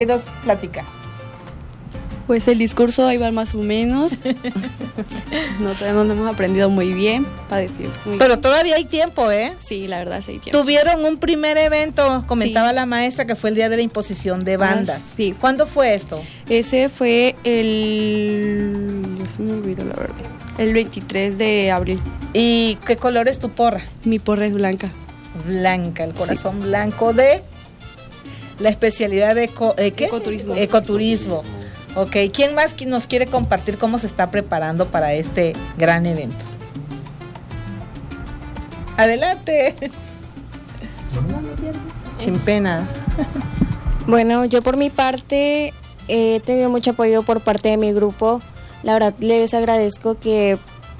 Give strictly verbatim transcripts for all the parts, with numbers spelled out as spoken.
¿Qué nos platica? Pues el discurso ahí va más o menos. No, todavía no lo hemos aprendido muy bien para decir. Muy Pero bien. Todavía hay tiempo, ¿eh? Sí, la verdad sí hay tiempo. Tuvieron un primer evento, comentaba Sí. la maestra, que fue el día de la imposición de bandas. Ah, sí. ¿Cuándo fue esto? Ese fue el... Ya se me olvidó la verdad. El veintitrés de abril. ¿Y qué color es tu porra? Mi porra es blanca. Blanca, el corazón sí. blanco de la especialidad de eco, ¿eh, ¿qué? Ecoturismo. Ecoturismo. Ok, ¿quién más nos quiere compartir cómo se está preparando para este gran evento? Adelante. Sin pena. Bueno, yo por mi parte he tenido mucho apoyo por parte de mi grupo. La verdad les agradezco que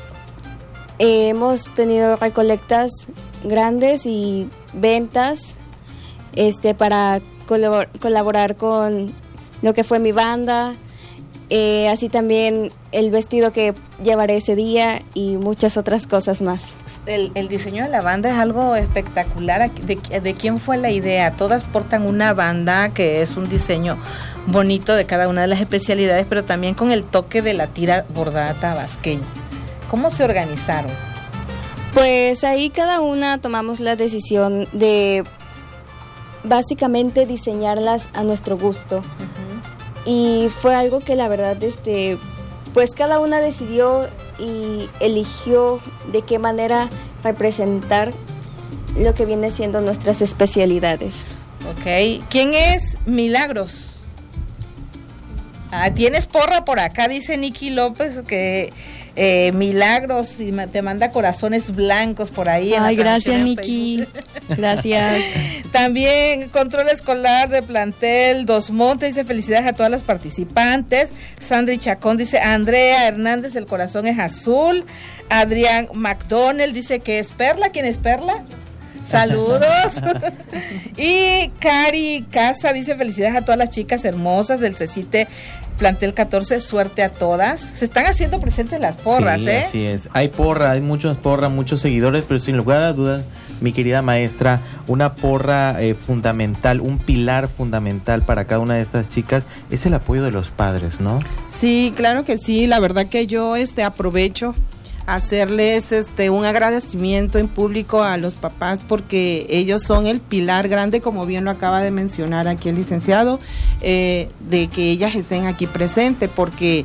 hemos tenido recolectas grandes y ventas este para colabor- colaborar con lo que fue mi banda, eh, así también el vestido que llevaré ese día y muchas otras cosas más. El, el diseño de la banda es algo espectacular. ¿De, ¿De quién fue la idea? Todas portan una banda que es un diseño bonito de cada una de las especialidades, pero también con el toque de la tira bordada tabasqueña. ¿Cómo se organizaron? Pues ahí cada una tomamos la decisión de básicamente diseñarlas a nuestro gusto. Uh-huh. Y fue algo que la verdad, este, pues cada una decidió y eligió de qué manera representar lo que viene siendo nuestras especialidades. Ok, ¿quién es Milagros? Ah, tienes porra por acá, dice Nicky López, que eh, Milagros y te manda corazones blancos por ahí. Ay, gracias, Nicky. Gracias. También Control Escolar de Plantel Dos Montes dice felicidades a todas las participantes. Sandri Chacón dice Andrea Hernández, el corazón es azul. Adrián McDonald dice que es Perla. ¿Quién es Perla? Saludos. Y Cari Casa dice felicidades a todas las chicas hermosas del CECITE Plantel catorce, suerte a todas. Se están haciendo presentes las porras, sí, ¿eh? Así es, hay porra, hay muchos porra, muchos seguidores, pero sin lugar a dudas, mi querida maestra, una porra eh, fundamental, un pilar fundamental para cada una de estas chicas es el apoyo de los padres, ¿no? Sí, claro que sí, la verdad que yo este aprovecho hacerles este un agradecimiento en público a los papás porque ellos son el pilar grande, como bien lo acaba de mencionar aquí el licenciado, eh, de que ellas estén aquí presentes, porque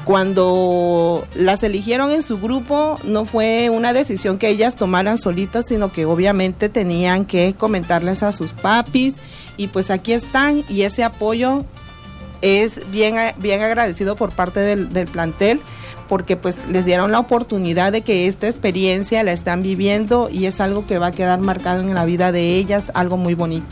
cuando las eligieron en su grupo no fue una decisión que ellas tomaran solitas, sino que obviamente tenían que comentarles a sus papis y pues aquí están, y ese apoyo es bien, bien agradecido por parte del, del plantel, porque pues les dieron la oportunidad de que esta experiencia la están viviendo y es algo que va a quedar marcado en la vida de ellas, algo muy bonito.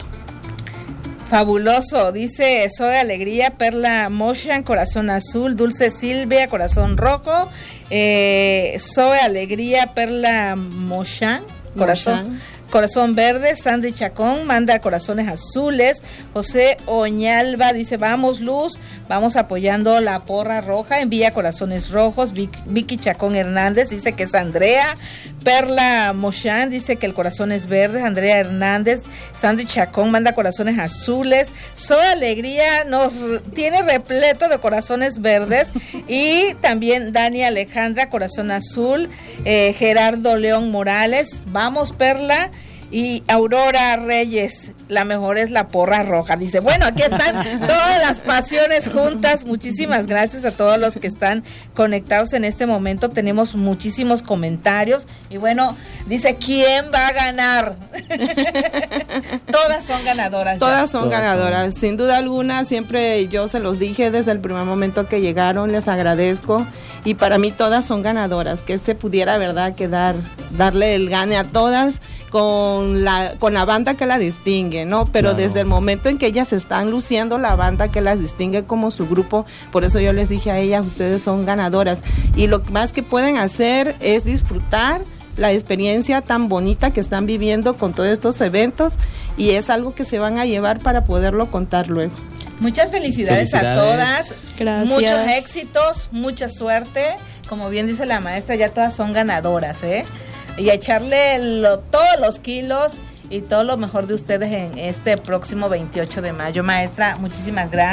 Fabuloso, dice Soy Alegría, Perla Moshan, corazón azul, Dulce Silvia, corazón rojo, eh, Soy Alegría, Perla Moshan, corazón... Moshan. Corazón verde, Sandy Chacón manda corazones azules, José Oñalva dice vamos Luz, vamos apoyando la porra roja, envía corazones rojos. Vicky Chacón Hernández dice que es Andrea, Perla Moshan dice que el corazón es verde, Andrea Hernández, Sandy Chacón manda corazones azules, Soy Alegría nos tiene repleto de corazones verdes y también Dani Alejandra, corazón azul, eh, Gerardo León Morales, vamos Perla. Y Aurora Reyes, la mejor es la porra roja. Dice, bueno, aquí están todas las pasiones juntas. Muchísimas gracias a todos los que están conectados en este momento. Tenemos muchísimos comentarios. Y bueno, dice, ¿quién va a ganar? Todas son ganadoras. Todas son Todas ganadoras, son. sin duda alguna. Siempre yo se los dije desde el primer momento que llegaron, les agradezco. Y para mí todas son ganadoras. Que se pudiera, ¿verdad?, que dar, darle el gane a todas con la con la banda que la distingue, ¿no? Pero claro, desde el momento en que ellas están luciendo la banda que las distingue como su grupo, por eso yo les dije a ellas, ustedes son ganadoras. Y lo más que pueden hacer es disfrutar la experiencia tan bonita que están viviendo con todos estos eventos, y es algo que se van a llevar para poderlo contar luego. Muchas felicidades, felicidades. a todas. Gracias. Muchos éxitos, mucha suerte. Como bien dice la maestra, ya todas son ganadoras, ¿eh? Y a echarle lo, todos los kilos y todo lo mejor de ustedes en este próximo veintiocho de mayo. Maestra, muchísimas gracias.